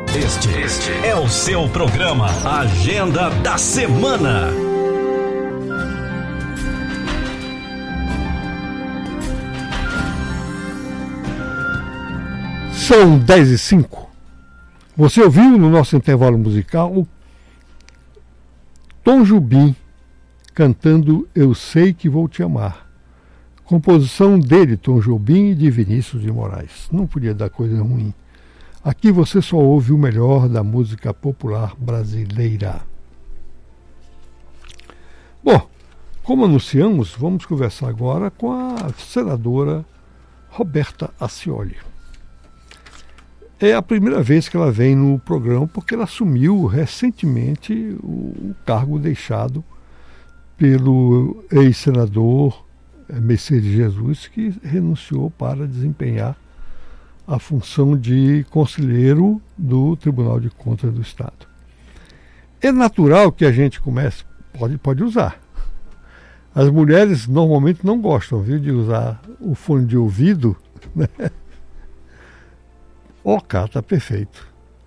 Este é o seu programa Agenda da Semana. São 10h05. Você ouviu no nosso intervalo musical Tom Jobim cantando Eu Sei Que Vou Te Amar. Composição dele, Tom Jobim, e de Vinícius de Moraes. Não podia dar coisa ruim. Aqui você só ouve o melhor da música popular brasileira. Bom, como anunciamos, vamos conversar agora com a senadora Roberta Accioli. É a primeira vez que ela vem no programa porque ela assumiu recentemente o cargo deixado pelo ex-senador Mercedes Jesus, que renunciou para desempenhar a função de conselheiro do Tribunal de Contas do Estado. É natural que a gente comece, pode usar. As mulheres normalmente não gostam, viu, de usar o fone de ouvido, né? OK, está perfeito.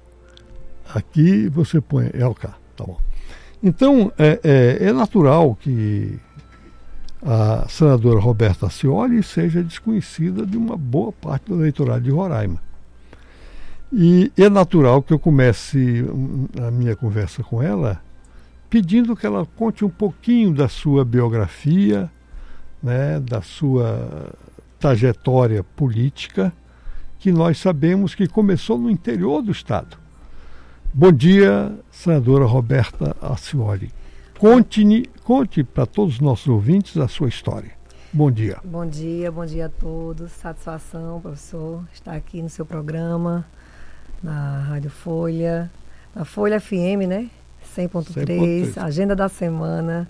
Aqui você põe OK, tá bom. Então, é natural que a senadora Roberta Accioli seja desconhecida de uma boa parte do eleitorado de Roraima. E é natural que eu comece a minha conversa com ela pedindo que ela conte um pouquinho da sua biografia, né, da sua trajetória política, que nós sabemos que começou no interior do estado. Bom dia, senadora Roberta Accioli. Conte para todos os nossos ouvintes a sua história. Bom dia. Bom dia a todos. Satisfação, professor, estar aqui no seu programa, na Rádio Folha, na Folha FM, né? 100.3, Agenda da Semana.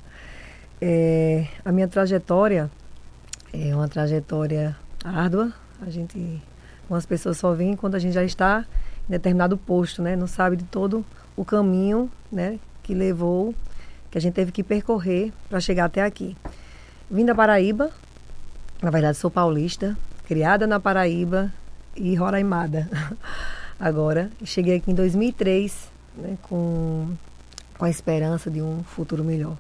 A minha trajetória é uma trajetória árdua. Algumas pessoas só veem quando a gente já está em determinado posto, né? Não sabe de todo o caminho, né, que levou, que a gente teve que percorrer para chegar até aqui. Vim da Paraíba, na verdade sou paulista, criada na Paraíba e roraimada. Agora, cheguei aqui em 2003, né, com a esperança de um futuro melhor.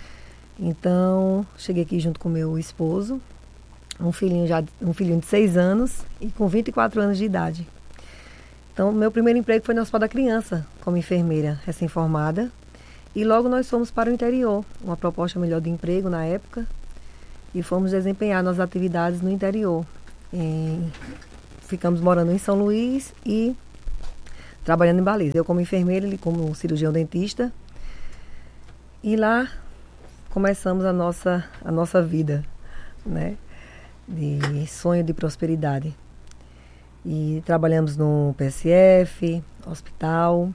Então, cheguei aqui junto com meu esposo, um filhinho de 6 anos e com 24 anos de idade. Então, meu primeiro emprego foi no Hospital da Criança, como enfermeira recém-formada. E logo nós fomos para o interior, uma proposta melhor de emprego na época, e fomos desempenhar nossas atividades no interior. Ficamos morando em São Luís e trabalhando em Baliza. Eu como enfermeira, ele como cirurgião dentista. E lá começamos a nossa vida, né, de sonho de prosperidade. E trabalhamos no PSF, hospital,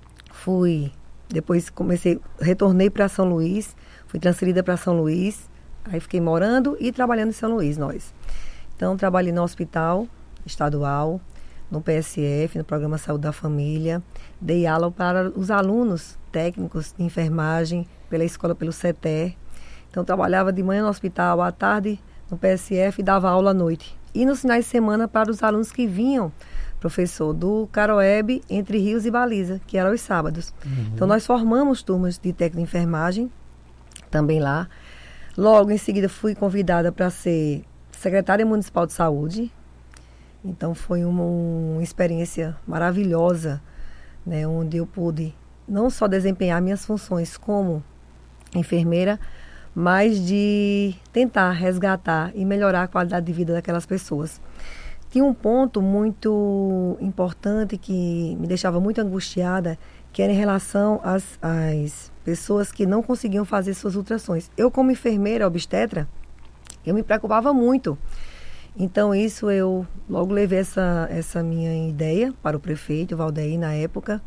depois retornei para São Luís, fui transferida para São Luís, aí fiquei morando e trabalhando em São Luís, nós. Então, trabalhei no hospital estadual, no PSF, no Programa Saúde da Família, dei aula para os alunos técnicos de enfermagem, pela escola, pelo CETER. Então, trabalhava de manhã no hospital, à tarde no PSF e dava aula à noite. E nos finais de semana para os alunos que vinham, professor, do Caroebe, Entre Rios e Baliza, que era aos sábados. Uhum. Então, nós formamos turmas de técnico de enfermagem, também lá. Logo, em seguida, fui convidada para ser secretária municipal de saúde. Então, foi uma experiência maravilhosa, né, onde eu pude não só desempenhar minhas funções como enfermeira, mas de tentar resgatar e melhorar a qualidade de vida daquelas pessoas. Tinha um ponto muito importante que me deixava muito angustiada, que era em relação às pessoas que não conseguiam fazer suas ultrassons. Eu, como enfermeira obstetra, eu me preocupava muito. Então, isso eu logo levei essa minha ideia para o prefeito, Valdeir, na época,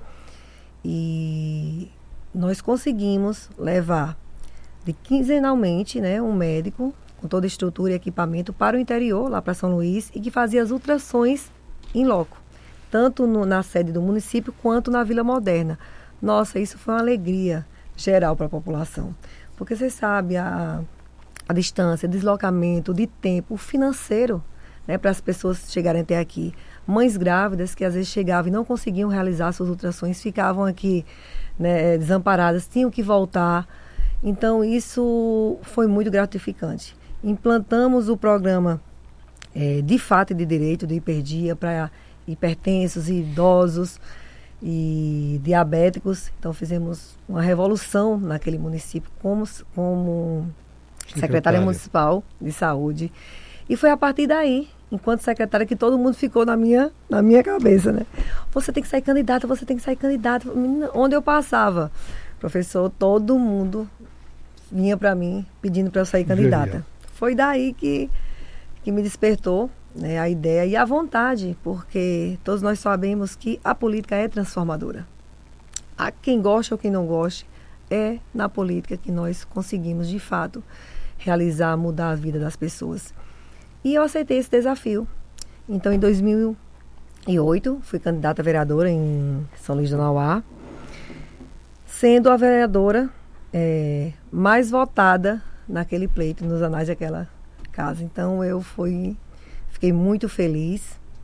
e nós conseguimos levar quinzenalmente, né, um médico com toda a estrutura e equipamento para o interior, lá para São Luís, e que fazia as ultrassons em loco, tanto na sede do município quanto na Vila Moderna. Nossa, isso foi uma alegria geral para a população, porque você sabe a distância, deslocamento, de tempo, financeiro, né, para as pessoas chegarem até aqui. mães grávidas que às vezes chegavam e não conseguiam realizar suas ultrassons, ficavam aqui, né, desamparadas, tinham que voltar. Então, isso foi muito gratificante. Implantamos o programa de fato e de direito do hiperdia para hipertensos e idosos e diabéticos. Então, fizemos uma revolução naquele município como secretária municipal de saúde. E foi a partir daí, enquanto secretária, que todo mundo ficou na minha cabeça, né? Você tem que sair candidata, você tem que sair candidata. Onde eu passava, professor, todo mundo vinha para mim pedindo para eu sair candidata. Foi daí que me despertou, né, a ideia e a vontade, porque todos nós sabemos que a política é transformadora. Há quem goste ou quem não goste, é na política que nós conseguimos, de fato, realizar, mudar a vida das pessoas. E eu aceitei esse desafio. Então, em 2008, fui candidata a vereadora em São Luís do Nauá, sendo a vereadora mais votada naquele pleito, nos anais daquela casa. Então, eu fiquei muito feliz.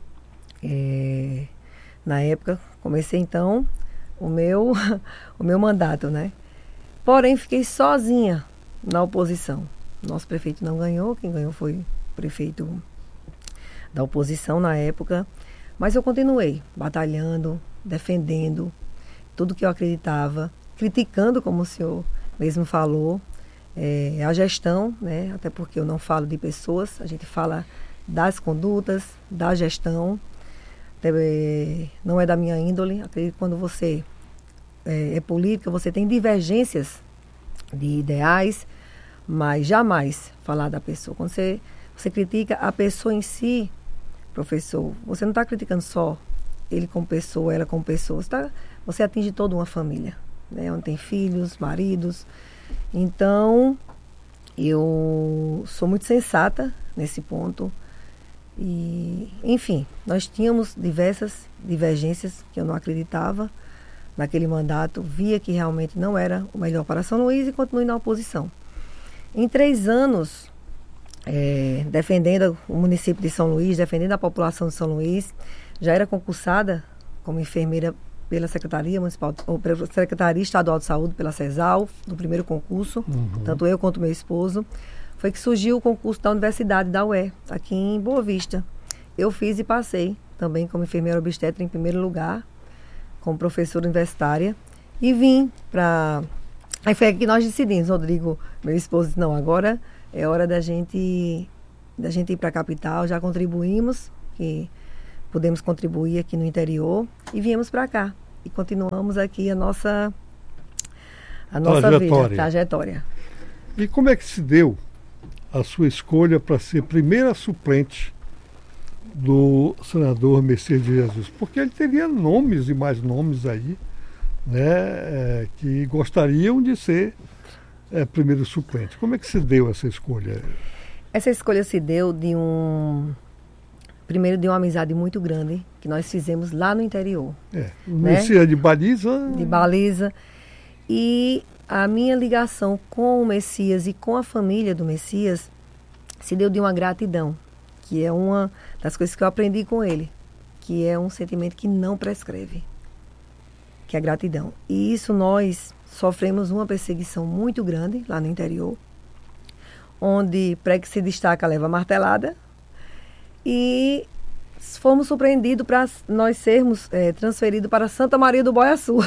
Na época, comecei, então, o meu mandato, né? Porém, fiquei sozinha na oposição. Nosso prefeito não ganhou, quem ganhou foi o prefeito da oposição na época. Mas eu continuei batalhando, defendendo tudo que eu acreditava, criticando, como o senhor mesmo falou, a gestão, né? Até porque eu não falo de pessoas, a gente fala das condutas, da gestão. Não é da minha índole. Acredito que quando você é política, você tem divergências de ideais, mas jamais falar da pessoa. Quando você critica a pessoa em si, professor, você não está criticando só ele como pessoa, ela como pessoa. Você atinge toda uma família, né? Onde tem filhos, maridos. Então, eu sou muito sensata nesse ponto. E, enfim, nós tínhamos diversas divergências que eu não acreditava naquele mandato. Via que realmente não era o melhor para São Luís e continuei na oposição. Em 3 anos, defendendo o município de São Luís, defendendo a população de São Luís, já era concursada como enfermeira pela Secretaria Municipal, ou pela Secretaria Estadual de Saúde, pela CESAL, no primeiro concurso, tanto eu quanto meu esposo. Foi que surgiu o concurso da Universidade da UE, aqui em Boa Vista. Eu fiz e passei, também como enfermeira obstetra em primeiro lugar, como professora universitária, e vim para... Aí foi aqui que nós decidimos, Rodrigo, meu esposo, disse, não, agora é hora da gente ir para a capital, já contribuímos, que podemos contribuir aqui no interior, e viemos para cá. E continuamos aqui a nossa trajetória. E como é que se deu a sua escolha para ser primeira suplente do senador Messias de Jesus? Porque ele teria nomes e mais nomes aí, né, que gostariam de ser primeiro suplente. Como é que se deu essa escolha? Essa escolha se deu primeiro de uma amizade muito grande que nós fizemos lá no interior. O Messias de Baliza. De Baliza. E a minha ligação com o Messias e com a família do Messias se deu de uma gratidão, que é uma das coisas que eu aprendi com ele, que é um sentimento que não prescreve, que é a gratidão. E isso nós sofremos uma perseguição muito grande lá no interior, onde pré que se destaca leva martelada, e fomos surpreendidos para nós sermos transferidos para Santa Maria do Boiaçu.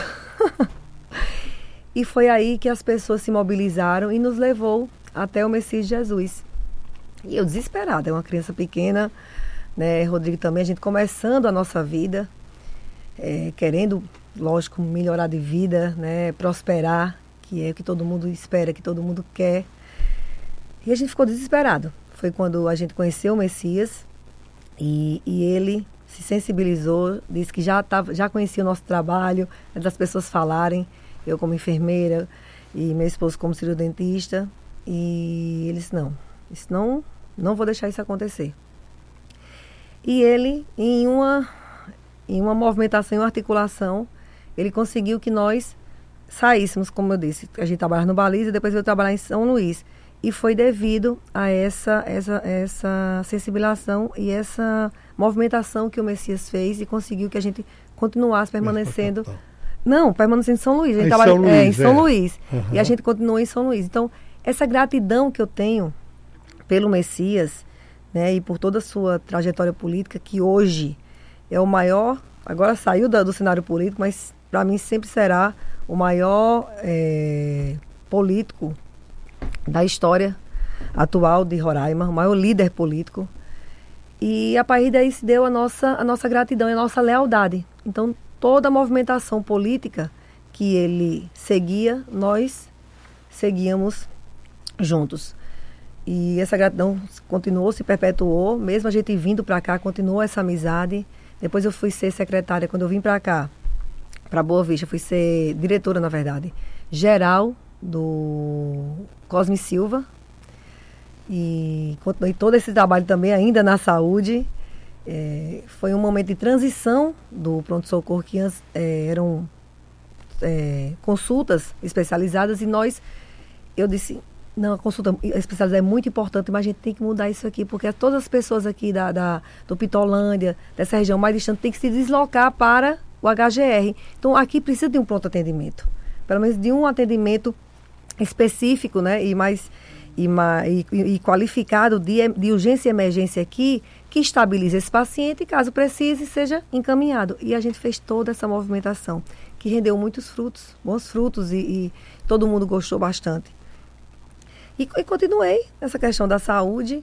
E foi aí que as pessoas se mobilizaram e nos levou até o Messias de Jesus. E eu desesperada, é uma criança pequena, né, Rodrigo também, a gente começando a nossa vida, querendo, lógico, melhorar de vida, né, prosperar, que é o que todo mundo espera, que todo mundo quer. E a gente ficou desesperado. Foi quando a gente conheceu o Messias e ele se sensibilizou, disse que já conhecia o nosso trabalho, das pessoas falarem, eu como enfermeira e meu esposo como cirurgião-dentista, e ele disse, não vou deixar isso acontecer. E ele, em uma movimentação, em uma articulação, ele conseguiu que nós saíssemos, como eu disse, a gente trabalhava no Baliza, depois veio trabalhar em São Luís. E foi devido a essa sensibilização e essa movimentação que o Messias fez e conseguiu que a gente continuasse permanecendo. Não, permanecendo em São Luís. A gente trabalha em São Luís. Uhum. E a gente continuou em São Luís. Então, essa gratidão que eu tenho pelo Messias, né, e por toda a sua trajetória política, que hoje é o maior, agora saiu do cenário político, mas para mim sempre será o maior político da história atual de Roraima, o maior líder político. E a partir daí se deu a nossa gratidão e a nossa lealdade. Então, toda a movimentação política que ele seguia, nós seguíamos juntos. E essa gratidão continuou, se perpetuou, mesmo a gente vindo para cá, continuou essa amizade. Depois eu fui ser secretária, quando eu vim para cá, para Boa Vista, fui ser diretora, na verdade, geral do Cosme Silva. E continuei todo esse trabalho também ainda na saúde. Foi um momento de transição do pronto-socorro, que antes eram consultas especializadas, e eu disse, não, a consulta especializada é muito importante, mas a gente tem que mudar isso aqui, porque todas as pessoas aqui do Pitolândia, dessa região mais distante, tem que se deslocar para o HGR. Então, aqui precisa de um pronto atendimento, pelo menos de um atendimento específico, né, e qualificado de urgência e emergência aqui, que estabilize esse paciente e, caso precise, seja encaminhado. E a gente fez toda essa movimentação, que rendeu muitos frutos, bons frutos, e todo mundo gostou bastante. E continuei nessa questão da saúde.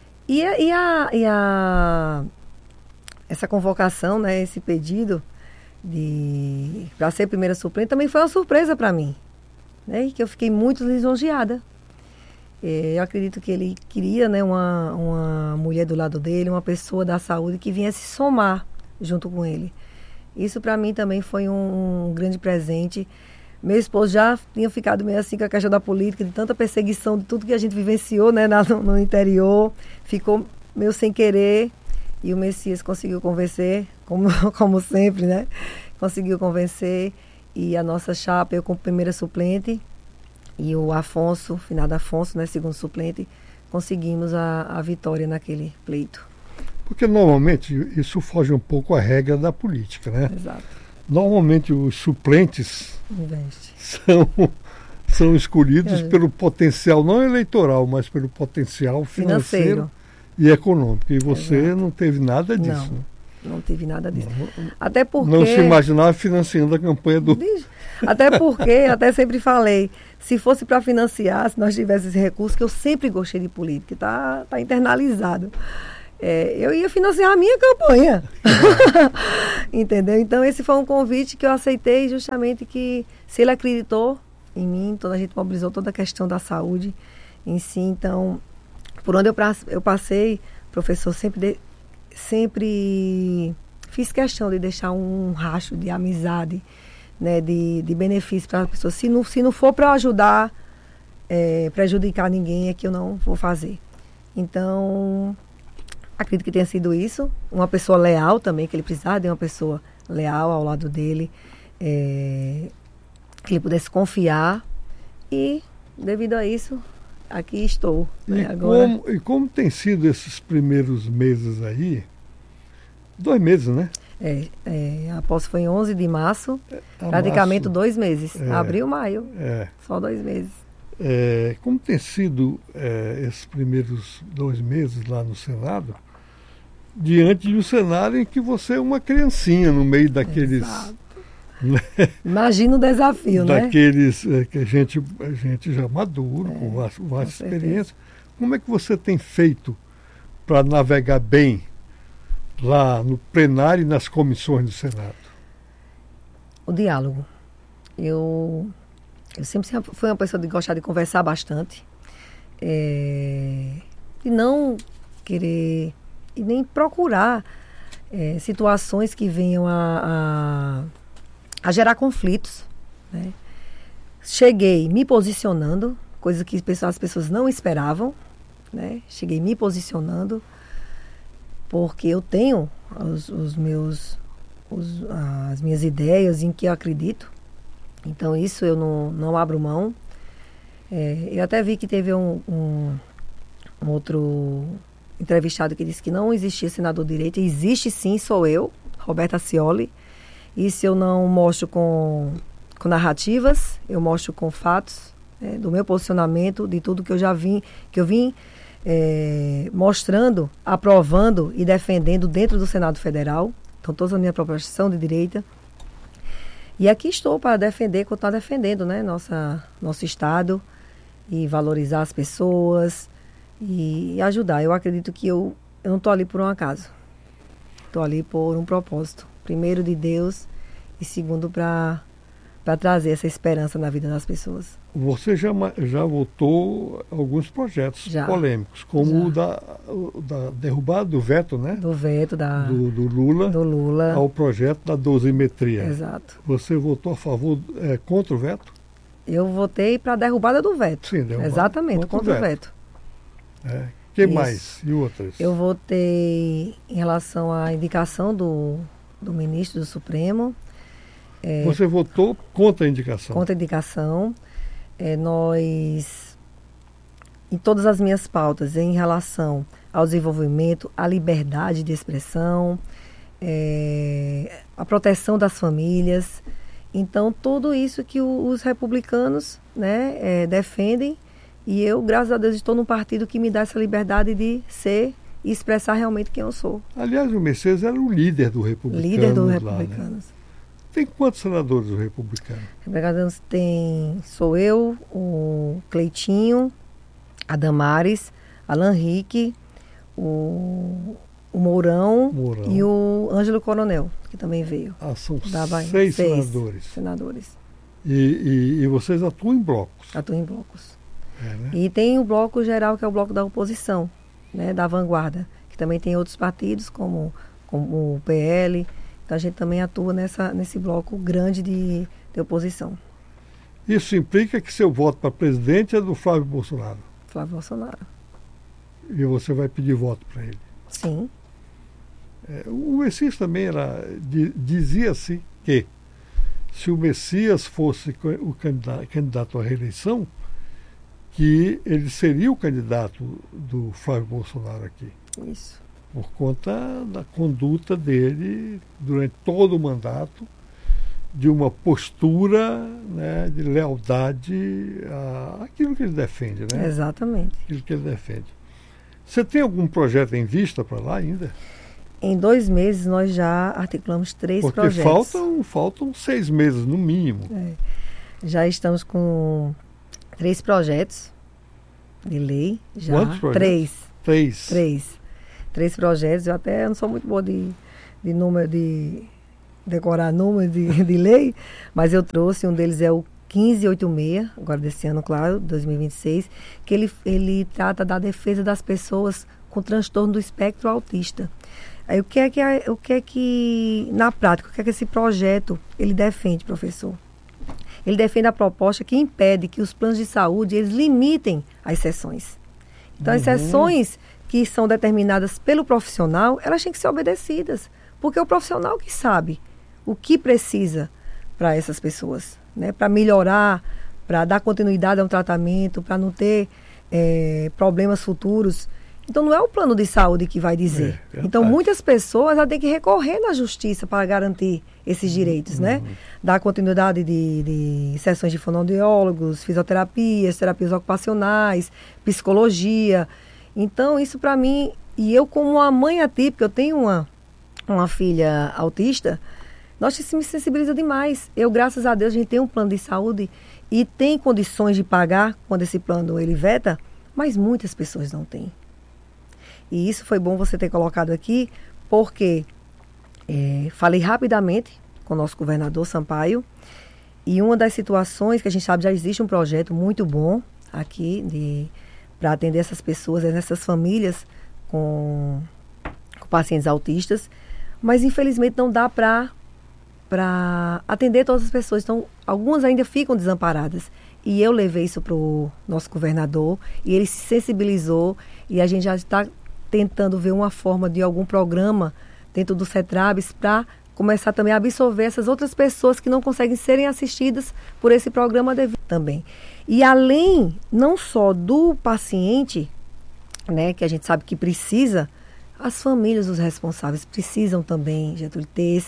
Essa convocação, né, esse pedido para ser primeira suplente, também foi uma surpresa para mim, né, e que eu fiquei muito lisonjeada. Eu acredito que ele queria, né, uma mulher do lado dele, uma pessoa da saúde que viesse somar junto com ele. Isso para mim também foi um grande presente. Meu esposo já tinha ficado meio assim com a questão da política, de tanta perseguição, de tudo que a gente vivenciou, né, no interior. Ficou meio sem querer, e o Messias conseguiu convencer, como sempre, né? Conseguiu convencer, e a nossa chapa, eu como primeira suplente, e o Afonso, finado Afonso, né, segundo suplente, conseguimos a vitória naquele pleito. Porque normalmente isso foge um pouco à regra da política, né? Exato. Normalmente os suplentes são escolhidos pelo potencial, não eleitoral, mas pelo potencial financeiro e econômico. E você não teve nada disso. Não teve nada disso. Até porque... Não se imaginava financiando a campanha do... Até porque, até sempre falei, se fosse para financiar, se nós tivéssemos esse recurso, que eu sempre gostei de política, está internalizado. Eu ia financiar a minha campanha. Entendeu? Então, esse foi um convite que eu aceitei, justamente que, se ele acreditou em mim, toda a gente mobilizou toda a questão da saúde em si. Então, por onde eu passei, professor, sempre fiz questão de deixar um rastro de amizade, né, de benefício para as pessoas. Se não for para ajudar, prejudicar ninguém, é que eu não vou fazer. Então, acredito que tenha sido isso. Uma pessoa leal também, que ele precisava de uma pessoa leal ao lado dele, que ele pudesse confiar, e devido a isso, aqui estou. Né, agora. Como tem sido esses primeiros meses aí? 2 meses, né? A posse foi em 11 de março, praticamente 2 meses. Abril, maio, só 2 meses. Como tem sido esses primeiros 2 meses lá no Senado, diante de um cenário em que você é uma criancinha no meio daqueles... Né? Imagina o desafio, daqueles, que a gente já maduro, com vasta experiência. Como é que você tem feito para navegar bem lá no plenário e nas comissões do Senado? O diálogo. Eu sempre fui uma pessoa de gostar de conversar bastante, e não querer e nem procurar situações que venham a gerar conflitos, né? Cheguei me posicionando, coisa que as pessoas não esperavam, né? Cheguei me posicionando, porque eu tenho as minhas ideias em que eu acredito. Então, isso eu não abro mão. Eu até vi que teve um outro entrevistado que disse que não existia senador de direita. Existe sim, sou eu, Roberta Cioli. Isso eu não mostro com narrativas, eu mostro com fatos, do meu posicionamento, de tudo que eu vim mostrando, aprovando e defendendo dentro do Senado Federal. Então, todas as minhas propostas são de direita. E aqui estou para defender, continuar defendendo, né, nosso Estado e valorizar as pessoas e ajudar. Eu acredito que eu não estou ali por um acaso. Estou ali por um propósito. Primeiro de Deus e segundo para trazer essa esperança na vida das pessoas. Você já votou alguns projetos polêmicos, como o da derrubada do veto, né? Do veto do Lula ao projeto da dosimetria. Exato. Você votou a favor, contra o veto? Eu votei para a derrubada do veto. Sim, derrubada. Exatamente, contra o veto. Que mais? E outras? Eu votei em relação à indicação do ministro do Supremo. Você votou contra a indicação? Contra a indicação. Nós, em todas as minhas pautas, em relação ao desenvolvimento, à liberdade de expressão, a proteção das famílias. Então, tudo isso que os republicanos, né, defendem. E eu, graças a Deus, estou num partido que me dá essa liberdade de ser e expressar realmente quem eu sou. Aliás, o Messias era o líder do Republicanos. Líder do Republicanos. Né? Tem quantos senadores do Republicano? Republicanos sou eu, o Cleitinho, a Damares, Alan Rick, o Mourão e o Ângelo Coronel, que também veio. São seis senadores. E vocês atuam em blocos? Atuam em blocos. Né? E tem o bloco geral, que é o bloco da oposição, né, da vanguarda, que também tem outros partidos, como o PL. Então a gente também atua nesse bloco grande de oposição. Isso implica que seu voto para presidente é do Flávio Bolsonaro? Flávio Bolsonaro. E você vai pedir voto para ele? Sim. O Messias também dizia-se que se o Messias fosse o candidato à reeleição, que ele seria o candidato do Flávio Bolsonaro aqui. Isso. Por conta da conduta dele durante todo o mandato, de uma postura, né, de lealdade àquilo que ele defende. Né? Exatamente. Aquilo que ele defende. Você tem algum projeto em vista para lá ainda? Em 2 meses nós já articulamos 3 projetos. Porque faltam 6 meses, no mínimo. Já estamos com 3 projetos de lei. Quantos projetos? 3 projetos. Eu até não sou muito boa de número, de decorar número de lei, mas eu trouxe, um deles é o 1586, agora desse ano, claro, 2026, que ele trata da defesa das pessoas com transtorno do espectro autista. Aí o que é que na prática, o que é que esse projeto ele defende, professor? Ele defende a proposta que impede que os planos de saúde eles limitem as sessões. Então, as sessões que são determinadas pelo profissional, elas têm que ser obedecidas, porque é o profissional que sabe o que precisa para essas pessoas, né? Para melhorar, para dar continuidade a um tratamento, para não ter problemas futuros. Então, não é o plano de saúde que vai dizer. Então, muitas pessoas têm que recorrer na justiça para garantir esses direitos, né? Dar continuidade de sessões de fonoaudiólogos, fisioterapias, terapias ocupacionais, psicologia. Então, isso para mim, e eu como uma mãe atípica, eu tenho uma filha autista, nós isso me sensibiliza demais. Eu, graças a Deus, a gente tem um plano de saúde e tem condições de pagar quando esse plano ele veta, mas muitas pessoas não têm. E isso foi bom você ter colocado aqui, porque falei rapidamente com o nosso governador Sampaio, e uma das situações que a gente sabe, já existe um projeto muito bom aqui para atender essas pessoas, essas famílias com pacientes autistas, mas infelizmente não dá para atender todas as pessoas. Então, algumas ainda ficam desamparadas. E eu levei isso para o nosso governador, e ele se sensibilizou, e a gente já está tentando ver uma forma de algum programa dentro do CETRABS para começar também a absorver essas outras pessoas que não conseguem serem assistidas por esse programa de vida também. E além, não só do paciente, né, que a gente sabe que precisa, as famílias dos responsáveis precisam também, Getúlio, ter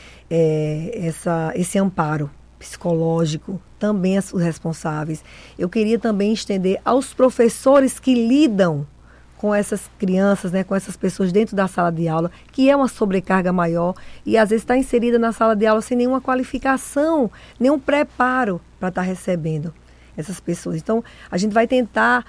esse amparo psicológico, também os responsáveis. Eu queria também estender aos professores que lidam com essas crianças, né, com essas pessoas dentro da sala de aula, que é uma sobrecarga maior e às vezes está inserida na sala de aula sem nenhuma qualificação, nenhum preparo para estar recebendo essas pessoas. Então, a gente vai tentar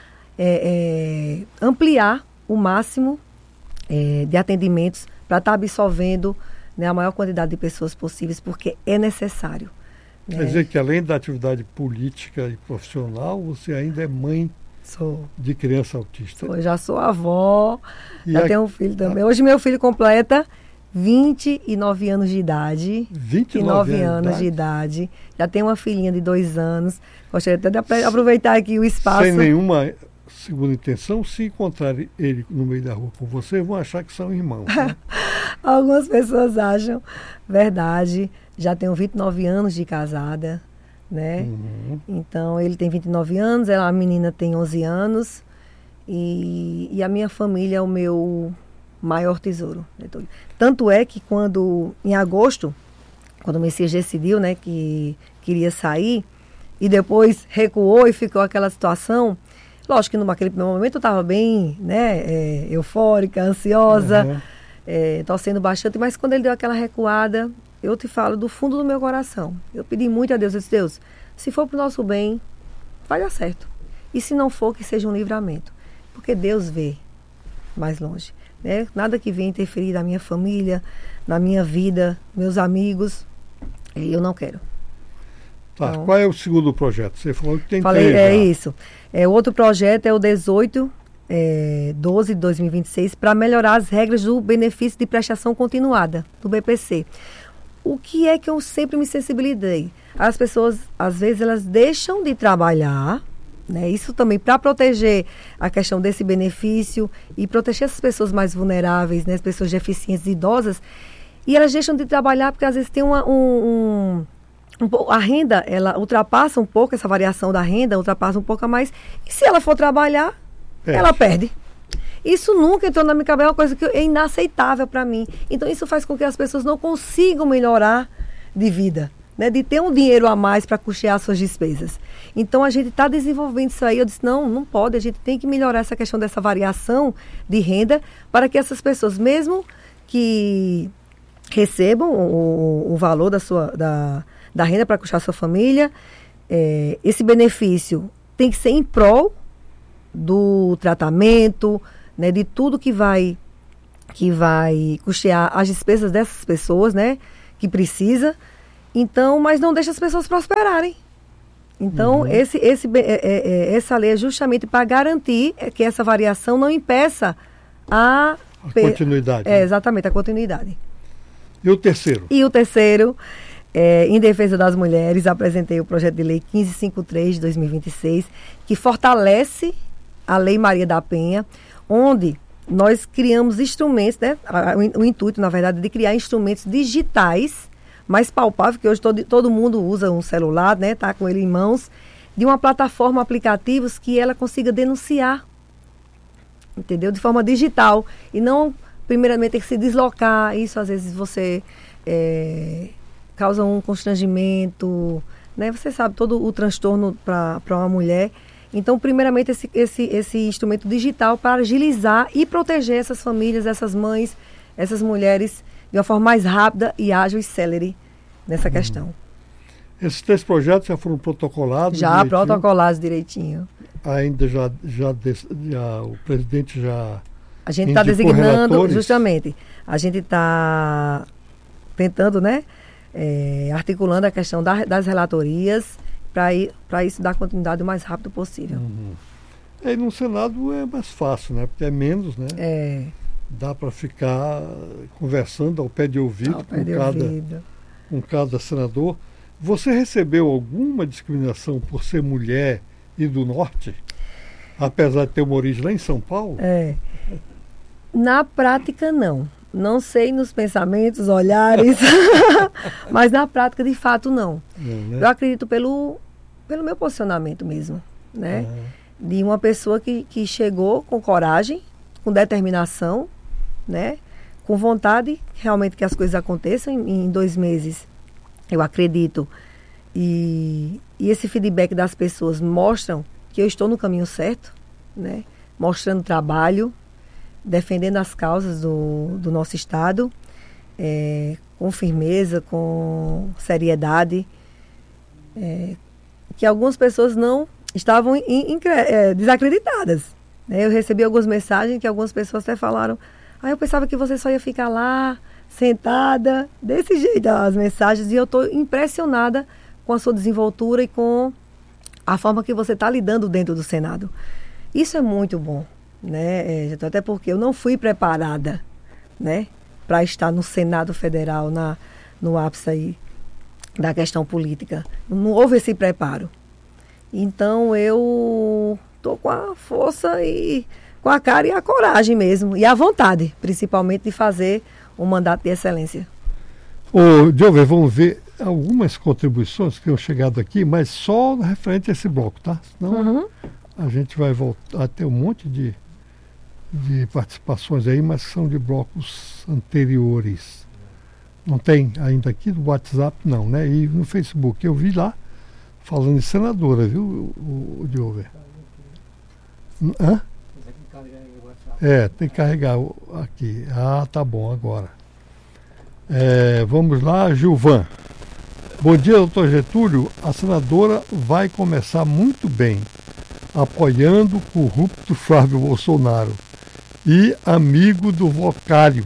ampliar o máximo de atendimentos para estar absorvendo, né, a maior quantidade de pessoas possíveis, porque é necessário. Né? Quer dizer que além da atividade política e profissional, você ainda é mãe de criança autista. Eu já sou avó, já tenho um filho também. Hoje meu filho completa 29 anos de idade. 29 anos de idade. Já tenho uma filhinha de 2 anos. Gostaria até de aproveitar aqui o espaço. Sem nenhuma segunda intenção, se encontrarem ele no meio da rua com você, vão achar que são irmãos. Né? Algumas pessoas acham, verdade. Já tenho 29 anos de casada, né? Uhum. Então, ele tem 29 anos, a menina tem 11 anos. E a minha família é o meu maior tesouro. Tanto é que em agosto, quando o Messias decidiu, né, que queria sair, e depois recuou e ficou aquela situação, lógico que naquele primeiro momento eu estava bem, né, eufórica, ansiosa, torcendo bastante, mas quando ele deu aquela recuada, eu te falo do fundo do meu coração. Eu pedi muito a Deus, eu disse, Deus, se for para o nosso bem, vai dar certo. E se não for, que seja um livramento. Porque Deus vê mais longe. Né? Nada que venha interferir na minha família, na minha vida, meus amigos, eu não quero. Tá, então, qual é o segundo projeto? Você falou que tem 3 já. Isso. O outro projeto é o 18/12 de 2026, para melhorar as regras do benefício de prestação continuada, do BPC. O que é que eu sempre me sensibilizei? As pessoas, às vezes, elas deixam de trabalhar, né? Isso também para proteger a questão desse benefício e proteger essas pessoas mais vulneráveis, né? As pessoas deficientes e idosas, e elas deixam de trabalhar porque às vezes tem a renda, ela ultrapassa um pouco, essa variação da renda ultrapassa um pouco a mais, e se ela for trabalhar, ela perde. Isso nunca entrou na minha cabeça, é uma coisa que é inaceitável para mim. Então isso faz com que as pessoas não consigam melhorar de vida, né? De ter um dinheiro a mais para custear suas despesas. Então a gente está desenvolvendo isso aí. Eu disse, não pode, a gente tem que melhorar essa questão dessa variação de renda para que essas pessoas, mesmo que recebam o valor da renda para custear a sua família, esse benefício tem que ser em prol do tratamento, né, de tudo que vai custear as despesas dessas pessoas, né, que precisa. Então, mas não deixa as pessoas prosperarem. Então, essa lei é justamente para garantir que essa variação não impeça a continuidade. Exatamente, a continuidade. E o terceiro? E o terceiro, em defesa das mulheres, apresentei o projeto de lei 1553 de 2026, que fortalece a Lei Maria da Penha, onde nós criamos instrumentos, né? O intuito, na verdade, é de criar instrumentos digitais mais palpáveis, que hoje todo mundo usa um celular, né? Tá com ele em mãos, de uma plataforma, aplicativos que ela consiga denunciar, entendeu? De forma digital, e não, primeiramente, ter que se deslocar. Isso, às vezes, você causa um constrangimento, né? Você sabe, todo o transtorno para uma mulher. Então, primeiramente, esse instrumento digital para agilizar e proteger essas famílias, essas mães, essas mulheres, de uma forma mais rápida e ágil e célere nessa questão. Esses 3 projetos já foram protocolados? Já direitinho? Protocolados direitinho. Ainda já o presidente já... A gente está designando, relatores. Justamente, a gente está tentando, né, articulando a questão das relatorias, para isso dar continuidade o mais rápido possível. E no Senado é mais fácil, né? Porque é menos, né? Dá para ficar conversando ao pé de ouvido com cada senador. Você recebeu alguma discriminação por ser mulher e do Norte? Apesar de ter uma origem lá em São Paulo? Na prática, não. Não sei nos pensamentos, olhares, mas na prática, de fato, não. Né? Eu acredito pelo meu posicionamento mesmo, né? De uma pessoa que chegou com coragem, com determinação, né? Com vontade realmente que as coisas aconteçam em 2 meses, eu acredito. E esse feedback das pessoas mostram que eu estou no caminho certo, né? Mostrando trabalho, defendendo as causas do nosso Estado, com firmeza, com seriedade, que algumas pessoas não estavam desacreditadas. Né? Eu recebi algumas mensagens que algumas pessoas até falaram: eu pensava que você só ia ficar lá, sentada, desse jeito, as mensagens, e eu estou impressionada com a sua desenvoltura e com a forma que você está lidando dentro do Senado. Isso é muito bom, né? Até porque eu não fui preparada, né, para estar no Senado Federal, no ápice aí da questão política. Não houve esse preparo. Então eu estou com a força e com a cara e a coragem mesmo, e a vontade, principalmente, de fazer um mandato de excelência. Diover, vamos ver algumas contribuições que tenham chegado aqui, mas só referente a esse bloco, tá? Senão a gente vai voltar a ter um monte de participações aí, mas são de blocos anteriores. Não tem ainda aqui no WhatsApp, não, né? E no Facebook, eu vi lá, falando de senadora, viu, o Diover? Hã? Tem que carregar aqui. Tá bom, agora. Vamos lá, Gilvan. Bom dia, doutor Getúlio. A senadora vai começar muito bem, apoiando o corrupto Flávio Bolsonaro e amigo do Vocário.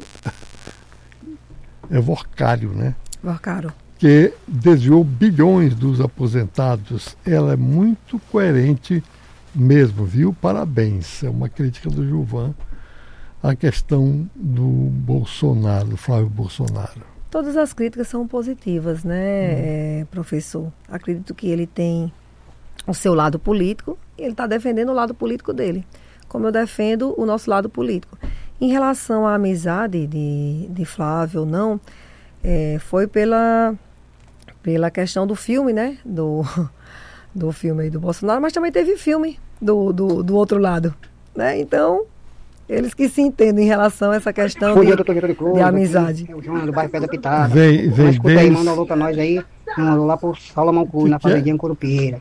É Vocário, né? Vocário. Que desviou bilhões dos aposentados. Ela é muito coerente mesmo, viu? Parabéns. É uma crítica do Gilvan à questão do Bolsonaro, do Flávio Bolsonaro. Todas as críticas são positivas, né, professor? Acredito que ele tem o seu lado político e ele está defendendo o lado político dele, como eu defendo o nosso lado político. Em relação à amizade de Flávio ou não, foi pela questão do filme, né, do filme aí do Bolsonaro, mas também teve filme do outro lado, né? Então, eles que se entendem em relação a essa questão de amizade. É o João do bairro Pedra Pitada. Vem escuta aí, manda alô pra nós aí. Mandou lá pro Salomão Cruz, na fazendinha Curupira.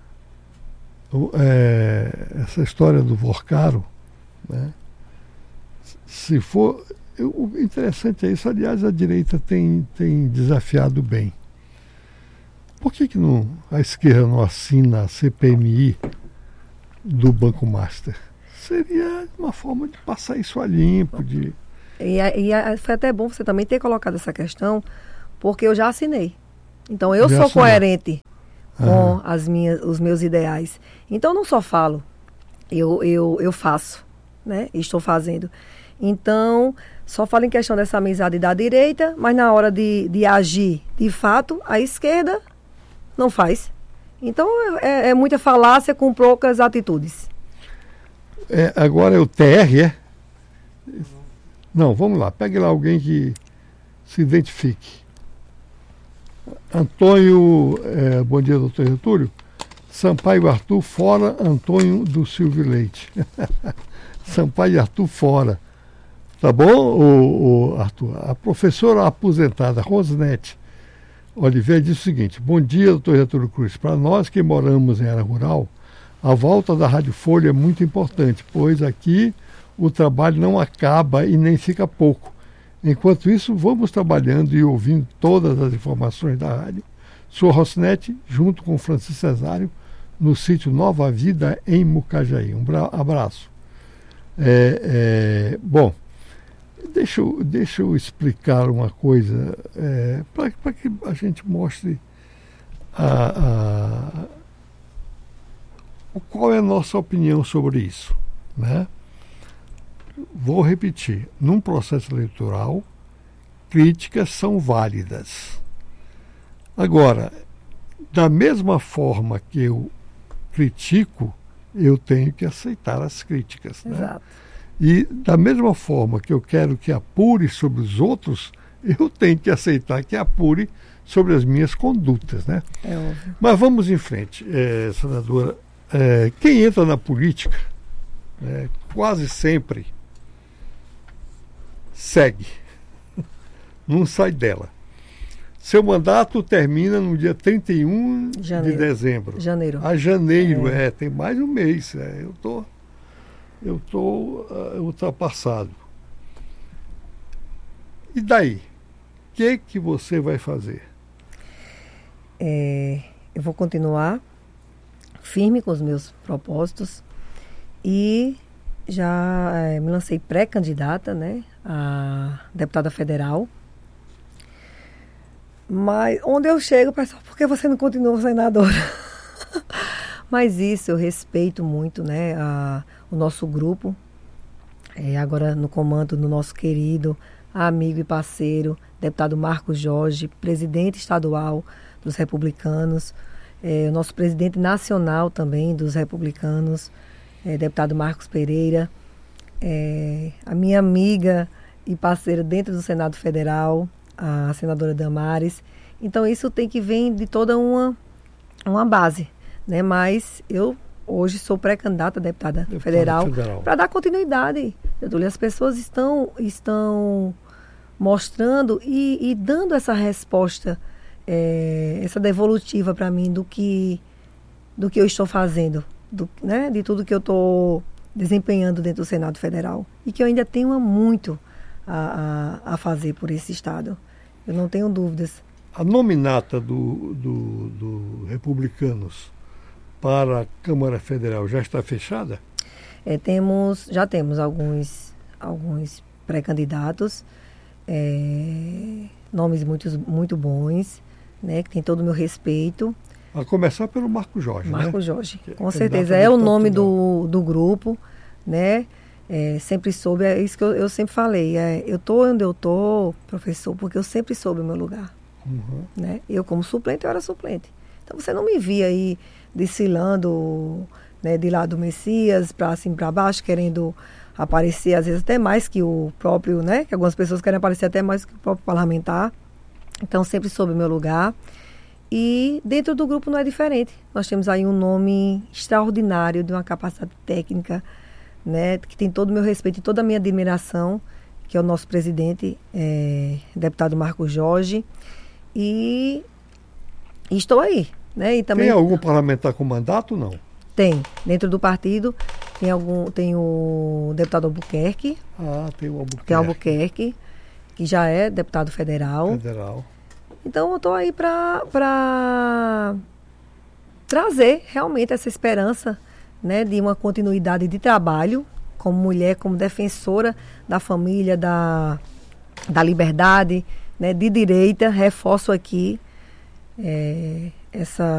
Essa história do Vocário, né? Se for... O interessante é isso. Aliás, a direita tem desafiado bem. Por que a esquerda não assina a CPMI do Banco Master? Seria uma forma de passar isso a limpo. Foi até bom você também ter colocado essa questão, porque eu já assinei. Então eu sou coerente com os meus ideais. Então eu não só falo, eu faço, né? Estou fazendo. Então, só falo em questão dessa amizade da direita, mas na hora de agir, de fato, a esquerda não faz. Então é muita falácia com poucas atitudes. Agora é o TR, Não, vamos lá. Pegue lá alguém que se identifique. Antônio, bom dia, doutor Getúlio. Sampaio Arthur fora, Antônio do Silvio Leite. Sampaio Arthur fora. Tá bom, Arthur? A professora aposentada Rosnete Oliveira diz o seguinte: bom dia, doutor Getúlio Cruz. Para nós que moramos em área rural, a volta da Rádio Folha é muito importante, pois aqui o trabalho não acaba e nem fica pouco. Enquanto isso, vamos trabalhando e ouvindo todas as informações da rádio. Sou Rosnete, junto com Francisco Cesário, no sítio Nova Vida, em Mucajaí. Um abraço. Bom, deixa eu explicar uma coisa, para que a gente mostre qual é a nossa opinião sobre isso, né? Vou repetir, num processo eleitoral, críticas são válidas. Agora, da mesma forma que eu critico, eu tenho que aceitar as críticas, né? Exato. E da mesma forma que eu quero que apure sobre os outros, eu tenho que aceitar que apure sobre as minhas condutas, né? É óbvio. Mas vamos em frente, senadora. Quem entra na política, quase sempre segue, não sai dela. Seu mandato termina no dia 31 de dezembro. Janeiro. A janeiro, tem mais um mês. Eu tô ultrapassado. E daí? O que você vai fazer? Eu vou continuar firme com os meus propósitos e já me lancei pré-candidata, né, a deputada federal. Mas onde eu chego, pessoal, por que você não continua senadora? Mas isso, eu respeito muito, né, o nosso grupo, agora no comando do nosso querido amigo e parceiro, deputado Marcos Jorge, presidente estadual dos republicanos, o nosso presidente nacional também dos republicanos, deputado Marcos Pereira, a minha amiga e parceira dentro do Senado Federal, a senadora Damares. Então isso tem que vir de toda uma base, né? Mas eu hoje sou pré-candidata a deputada federal para dar continuidade. As pessoas estão mostrando e dando essa resposta, essa devolutiva para mim do que eu estou fazendo, né? De tudo que eu estou desempenhando dentro do Senado Federal e que eu ainda tenho muito a fazer por esse estado. Eu não tenho dúvidas. A nominata do Republicanos para a Câmara Federal já está fechada? Já temos alguns pré-candidatos, nomes muito bons, né, que tem todo o meu respeito. A começar pelo Marco Jorge, Marco Jorge, com certeza. É o nome do grupo, né? Sempre soube, é isso que eu sempre falei. Eu estou onde eu estou, professor, porque eu sempre soube o meu lugar. Uhum. Né? Eu, como suplente, eu era suplente. Então, você não me via aí desfilando, né, de lá do Messias, para cima e para baixo, querendo aparecer, às vezes, até mais que o próprio, né? Que algumas pessoas querem aparecer até mais que o próprio parlamentar. Então, sempre soube o meu lugar. E dentro do grupo não é diferente. Nós temos aí um nome extraordinário, de uma capacidade técnica, né, que tem todo o meu respeito e toda a minha admiração, que é o nosso presidente, deputado Marcos Jorge. E estou aí. Né, e também, tem algum parlamentar com mandato ou não? Tem. Dentro do partido tem o deputado Albuquerque. Tem o Albuquerque. Tem o Albuquerque, que já é deputado federal. Então eu estou aí para trazer realmente essa esperança, né, de uma continuidade de trabalho como mulher, como defensora da família, da liberdade, né, de direita. Reforço aqui essa